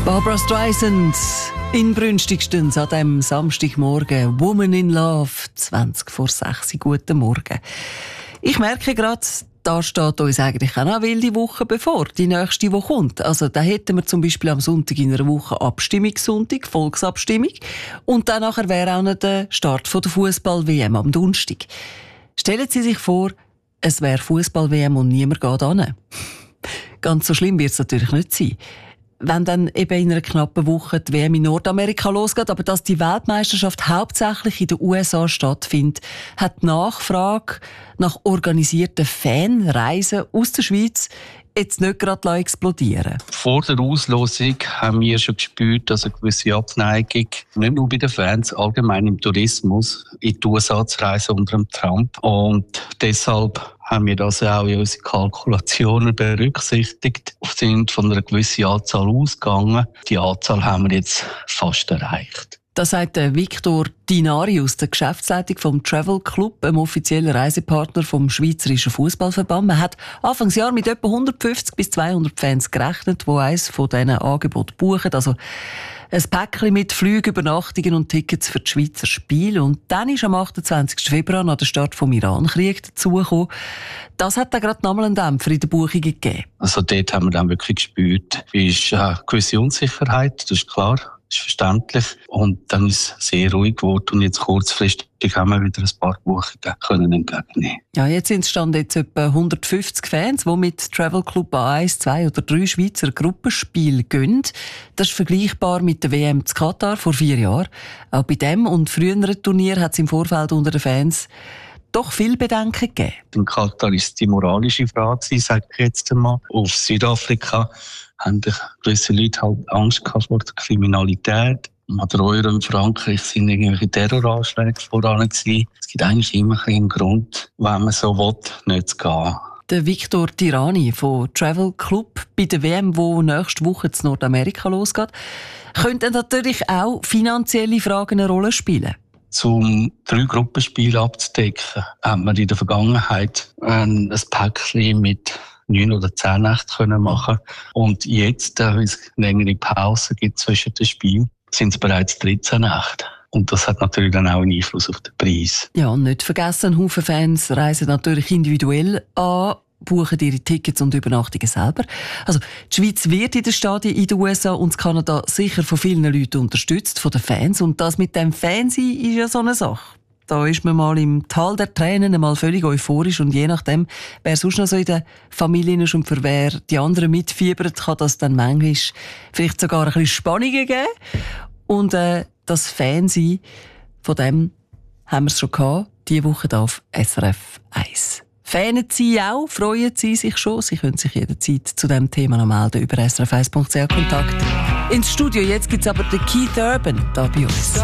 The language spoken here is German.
Barbra Streisand inbrünstigstens an diesem Samstagmorgen. Woman in Love, 20 vor 6 Uhr. Guten Morgen. Ich merke gerade, da steht uns eigentlich auch eine wilde Woche bevor, die nächste, die kommt. Also da hätten wir zum Beispiel am Sonntag in einer Woche Abstimmungssonntag, Volksabstimmung. Und dann nachher wäre auch noch der Start der Fußball-WM am Donnerstag. Stellen Sie sich vor, es wäre Fußball-WM und niemand geht hin. Ganz so schlimm wird es natürlich nicht sein. Wenn dann eben in einer knappen Woche die WM in Nordamerika losgeht, aber dass die Weltmeisterschaft hauptsächlich in den USA stattfindet, hat die Nachfrage nach organisierten Fanreisen aus der Schweiz jetzt nicht gerade explodieren. Vor der Auslosung haben wir schon gespürt, dass eine gewisse Abneigung, nicht nur bei den Fans, allgemein im Tourismus, in die USA zu reisen unter dem Trump. Und deshalb haben wir das auch in unseren Kalkulationen berücksichtigt. Wir sind von einer gewissen Anzahl ausgegangen. Die Anzahl haben wir jetzt fast erreicht. Das sagt Victor Dinarius, der Geschäftsleitung vom Travel Club, einem offiziellen Reisepartner vom Schweizerischen Fußballverband. Man hat Anfangsjahr mit etwa 150 bis 200 Fans gerechnet, die eines von diesen Angeboten buchen. Also ein Päckchen mit Flügen, Übernachtungen und Tickets für die Schweizer Spiele. Und dann ist am 28. Februar nach der Start vom Iran-Krieg dazugekommen. Das hat dann gerade nochmal einen Dämpfer in den Buchungen gegeben. Also dort haben wir dann wirklich gespürt, ist eine gewisse Unsicherheit, das ist klar. Das ist verständlich. Und dann ist es sehr ruhig geworden. Und jetzt kurzfristig haben wir wieder ein paar Buchungen entgegennehmen. Ja, jetzt sind es etwa 150 Fans, die mit Travel Club an 1, 2 oder 3 Schweizer Gruppenspiele gehen. Das ist vergleichbar mit der WM zu Katar vor 4 Jahren. Auch bei dem und früheren Turnier hat es im Vorfeld unter den Fans doch viel Bedenken gegeben. In Katar war es die moralische Frage, sage ich jetzt einmal. Auf Südafrika haben gewisse Leute halt Angst vor der Kriminalität. An der Euro in Frankreich sind irgendwelche Terroranschläge voran gewesen. Es gibt eigentlich immer einen Grund, wenn man so will, nicht zu gehen. Der Victor Tirani von Travel Club bei der WM, die nächste Woche in Nordamerika losgeht, könnten natürlich auch finanzielle Fragen eine Rolle spielen. Um 3 Gruppenspiele abzudecken, hat man in der Vergangenheit ein Päckchen mit 9 oder 10 Nächten machen. Und jetzt, da es eine längere Pause gibt zwischen den Spielen, sind es bereits 13 Nächte. Und das hat natürlich dann auch einen Einfluss auf den Preis. Ja, und nicht vergessen, ein Haufen Fans reisen natürlich individuell an, buchen ihre Tickets und Übernachtungen selber. Also, die Schweiz wird in den Stadien in den USA und Kanada sicher von vielen Leuten unterstützt, von den Fans. Und das mit dem Fansein ist ja so eine Sache. Da ist man mal im Tal der Tränen einmal völlig euphorisch und je nachdem, wer sonst noch so in der Familie ist und für wer die anderen mitfiebert, kann das dann manchmal vielleicht sogar ein bisschen Spannungen geben. Und das Fansein, von dem haben wir es schon gehabt, diese Woche hier auf SRF 1. Fanen Sie auch, freuen Sie sich schon. Sie können sich jederzeit zu diesem Thema noch melden über srf1.ch Kontakt ins Studio. Jetzt gibt es aber den Keith Urban da bei uns.